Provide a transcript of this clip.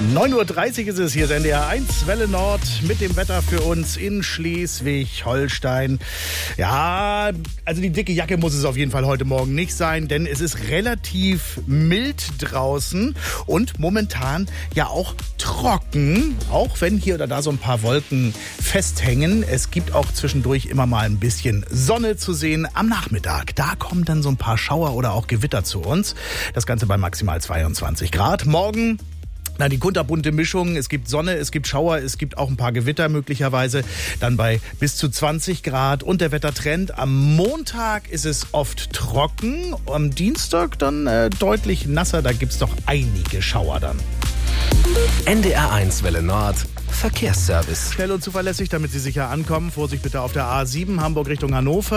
9:30 Uhr ist es, hier ist NDR 1 Welle Nord mit dem Wetter für uns in Schleswig-Holstein. Ja, also die dicke Jacke muss es auf jeden Fall heute Morgen nicht sein, denn es ist relativ mild draußen und momentan ja auch trocken, auch wenn hier oder da so ein paar Wolken festhängen. Es gibt auch zwischendurch immer mal ein bisschen Sonne zu sehen am Nachmittag. Da kommen dann so ein paar Schauer oder auch Gewitter zu uns. Das Ganze bei maximal 22 Grad. Morgen die kunterbunte Mischung. Es gibt Sonne, es gibt Schauer, es gibt auch ein paar Gewitter möglicherweise. Dann bei bis zu 20 Grad und der Wettertrend. Am Montag ist es oft trocken. Am Dienstag dann deutlich nasser. Da gibt's doch einige Schauer dann. NDR 1 Welle Nord Verkehrsservice. Schnell und zuverlässig, damit Sie sicher ankommen. Vorsicht bitte auf der A7 Hamburg Richtung Hannover.